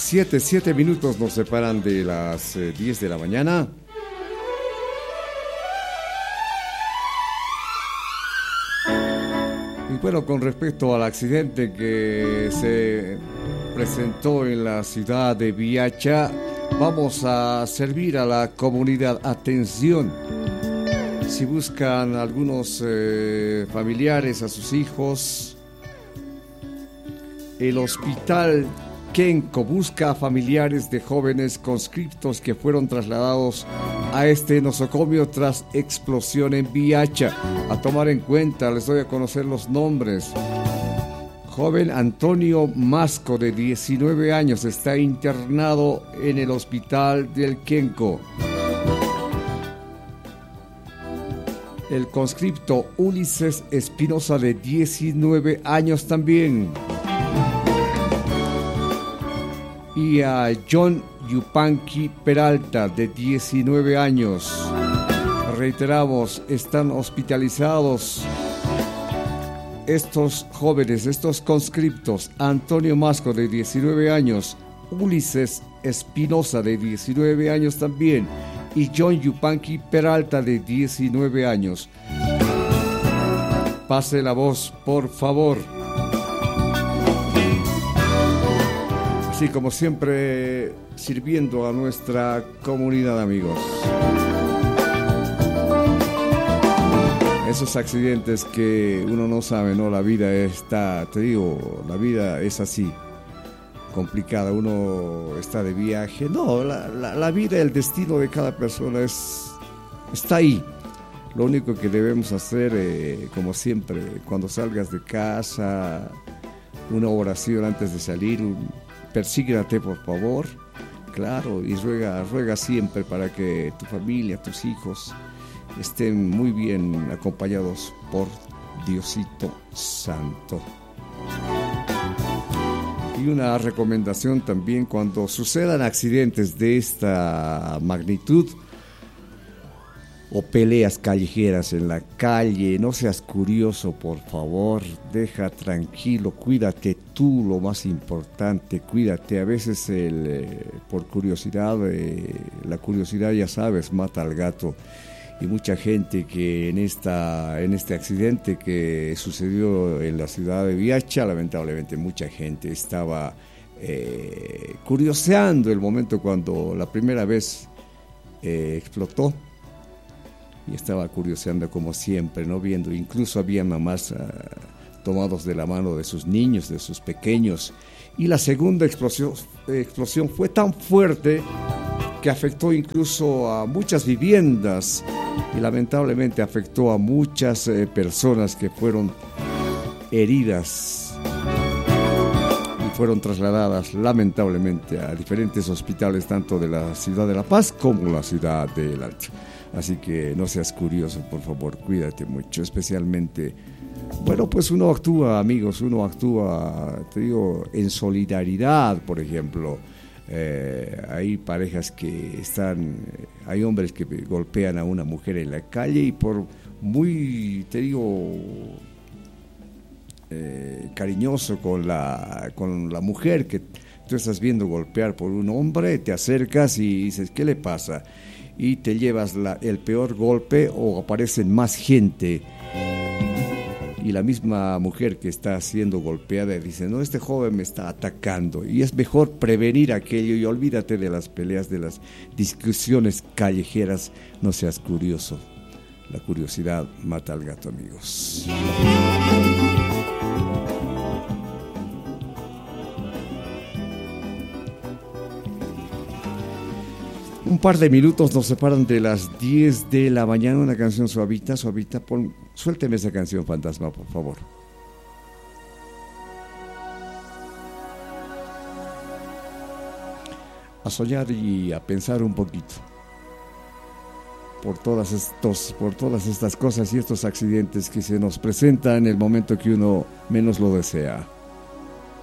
7 minutos nos separan de las 10 de la mañana. Y bueno, con respecto al accidente que se presentó en la ciudad de Viacha, vamos a servir a la comunidad. Atención, si buscan algunos familiares a sus hijos, el hospital Kenko busca a familiares de jóvenes conscriptos que fueron trasladados a este nosocomio tras explosión en Viacha. A tomar en cuenta, les doy a conocer los nombres. Joven Antonio Masco, de 19 años, está internado en el hospital del Kenko. El conscripto Ulises Espinosa, de 19 años también. Y a John Yupanqui Peralta, de 19 años. Reiteramos, están hospitalizados estos jóvenes, estos conscriptos: Antonio Masco, de 19 años, Ulises Espinosa, de 19 años también, y John Yupanqui Peralta, de 19 años. Pase la voz, por favor. Así como siempre, sirviendo a nuestra comunidad, amigos. Esos accidentes que uno no sabe, ¿no? La vida está, te digo, la vida es así, complicada. Uno está de viaje. No, la vida, el destino de cada persona está ahí. Lo único que debemos hacer, como siempre, cuando salgas de casa, una oración antes de salir, persígnate, por favor, claro, y ruega siempre para que tu familia, tus hijos estén muy bien acompañados por Diosito Santo. Y una recomendación también: cuando sucedan accidentes de esta magnitud o peleas callejeras en la calle, no seas curioso, por favor, deja tranquilo, cuídate tú, lo más importante, cuídate. A veces por curiosidad, la curiosidad, ya sabes, mata al gato. Y mucha gente que en este accidente que sucedió en la ciudad de Viacha, lamentablemente mucha gente estaba curioseando el momento cuando la primera vez explotó, y estaba curioseando como siempre, ¿no? Viendo, incluso había mamás tomados de la mano de sus niños, de sus pequeños. Y la segunda explosión fue tan fuerte que afectó incluso a muchas viviendas y lamentablemente afectó a muchas personas que fueron heridas y fueron trasladadas lamentablemente a diferentes hospitales, tanto de la ciudad de La Paz como la ciudad del Alto. Así que no seas curioso, por favor, cuídate mucho, especialmente, bueno, pues uno actúa, amigos, te digo, en solidaridad. Por ejemplo, hay parejas que hay hombres que golpean a una mujer en la calle y por muy, te digo, cariñoso con la mujer que tú estás viendo golpear por un hombre, te acercas y dices, ¿qué le pasa? Y te llevas el peor golpe, o aparecen más gente y la misma mujer que está siendo golpeada dice, no, este joven me está atacando. Y es mejor prevenir aquello y olvídate de las peleas, de las discusiones callejeras. No seas curioso, la curiosidad mata al gato, amigos. Un par de minutos nos separan de las 10 de la mañana. Una canción suavita, suélteme esa canción, fantasma, por favor. A soñar y a pensar un poquito por todas estas cosas y estos accidentes que se nos presentan en el momento que uno menos lo desea.